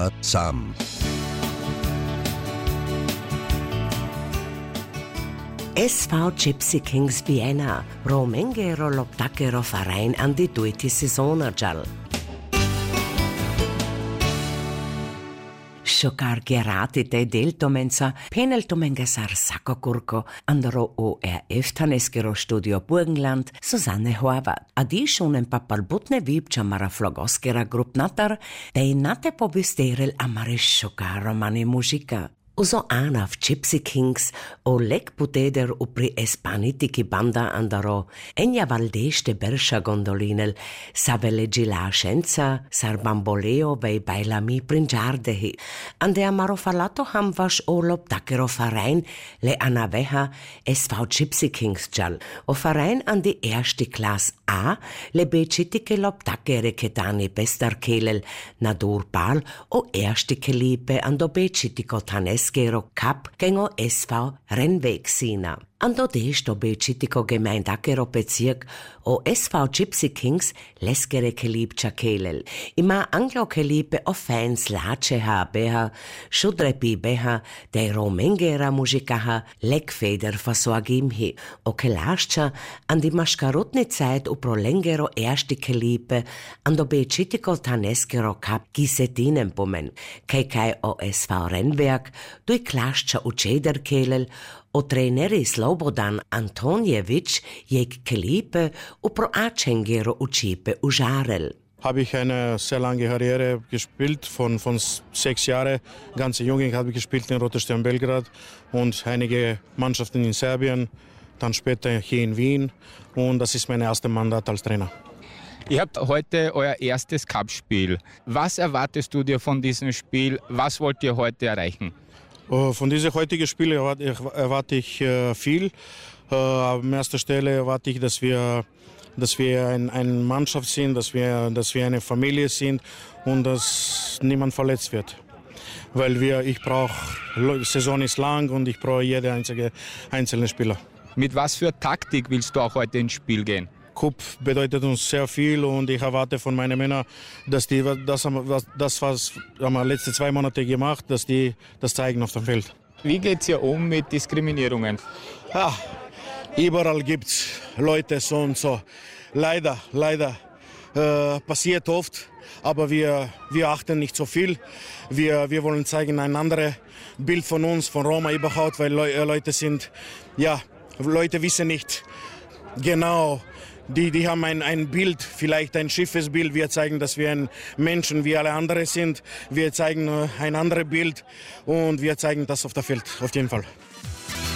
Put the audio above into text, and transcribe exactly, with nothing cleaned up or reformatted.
Europa zusammen. S V Gypsy Kings Vienna, Romengero Loptakero Verein an die duiti Saisonaggial. Šokar gerati te deltomenca, peneltomengesar Sakokurko, andro O R F-taneskero Studio Burgenland, Susanne Horvath. A di šonen papalbutne vipča mara flogoskera grupnatar, dej nate pobisteril amare šokar romani mužika. Uso ana v Gypsy Kings o lek puteder upri espanitiki banda andaro enja valdešte bersha gondolinel savele gila scenza sar bamboleo vei bailami pringiardehi. Ande amaro falato ham vaš o loptakero verein le anaveha S V Gypsy Kings jal. O verein an die erste Klass A le becitike loptakere ketani bestarkelel nadur pal o erste kelipe ando becitiko tanes Skero Cup gengo S V Rennwegsina. Ando desto becitiko gemeindakero Bezirk o S V Gypsy Kings leskere kelipcha kelel. Ima anglo kelipe o fans laceha beha, šudrepi beha, de romengera mužikaha lekfeder versorgimhi. O kelašča an die maškarutni Zeit upro lengero erste kelipe ando becitiko taneskero Cup gisetinen pomen. Kaj kaj o S V Rennwerk dui klašča učeder kelel o treneri Slobodan Antonjevič jeg kelipe upro acengero učipe užarel. Habe ich eine sehr lange Karriere gespielt, von, von sechs Jahren. Ganze Jugend habe ich gespielt in Roter Stern Belgrad und einige Mannschaften in Serbien, dann später hier in Wien und das ist mein erstes Mandat als Trainer. Ihr habt heute euer erstes Cup-Spiel. Was erwartest du dir von diesem Spiel? Was wollt ihr heute erreichen? Von diesem heutigen Spiel erwarte ich viel. An erster Stelle erwarte ich, dass wir, dass wir ein, eine Mannschaft sind, dass wir, dass wir eine Familie sind und dass niemand verletzt wird. Weil wir, ich brauche, die Saison ist lang und ich brauche jeden einzige, einzelnen Spieler. Mit was für Taktik willst du auch heute ins Spiel gehen? Cup bedeutet uns sehr viel und ich erwarte von meinen Männern, dass die das, das was haben wir letzte zwei Monate gemacht, dass die das zeigen auf dem Feld. Wie geht's hier um mit Diskriminierungen? Ja, überall gibt's Leute so und so. Leider, leider äh, passiert oft, aber wir, wir achten nicht so viel. Wir, wir wollen zeigen ein anderes Bild von uns, von Roma überhaupt, weil Le- Leute sind, ja, Leute wissen nicht genau. Die, die haben ein, ein Bild, vielleicht ein schiefes Bild. Wir zeigen, dass wir ein Menschen wie alle anderen sind. Wir zeigen ein anderes Bild und wir zeigen das auf dem Feld, auf jeden Fall.